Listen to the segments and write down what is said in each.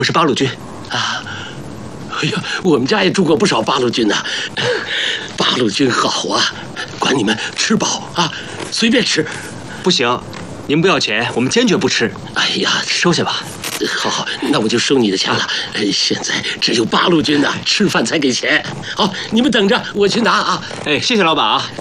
我是八路军。啊，哎呀，我们家也住过不少八路军呐。八路军好啊，管你们吃饱啊，随便吃。 不行，您不要钱，我们坚决不吃。 哎呀， 收下吧。 好，那我就收你的钱了。现在只有八路军呐，吃饭才给钱。好，你们等着，我去拿啊。 哎，谢谢老板啊。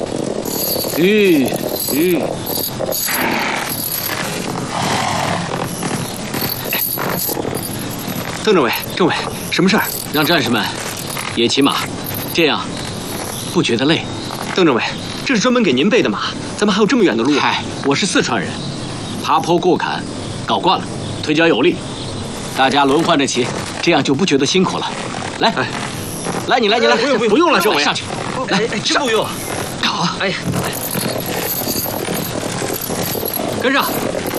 邓政委，政委，什么事儿？ 让战士们也骑马，这样不觉得累。 邓政委，这是专门给您备的马，咱们还有这么远的路。 嗨，我是四川人，爬坡过坎搞惯了，腿脚有力。大家轮换着骑，这样就不觉得辛苦了。来，来，你来， 不用了，政委， 上去。来， 真不用。 好， 哎呀， 跟上。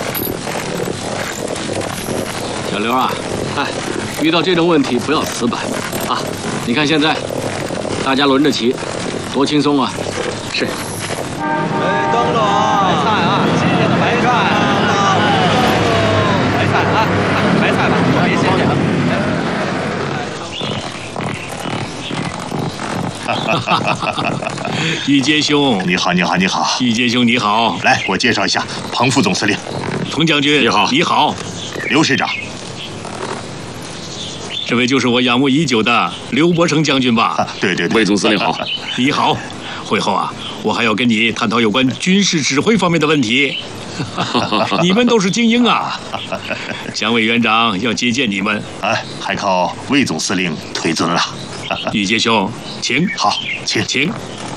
小刘啊，遇到这种问题不要死板啊！你看现在，大家轮着骑，多轻松啊！ 是。 哎，灯笼，白菜啊，新鲜的白菜，白菜啊，白菜吧，特别新鲜。 玉阶兄， 你好，你好，你好。 玉阶兄，你好。 来，我介绍一下，彭副总司令。 彭将军， 你好， 你好。 刘师长。 这位就是我仰慕已久的刘伯承将军吧？ 对对对， 魏总司令好。你好。会后啊，我还要跟你探讨有关军事指挥方面的问题。你们都是精英啊，蒋委员长要接见你们。 还靠魏总司令推尊了。 玉阶兄，请。 好，请。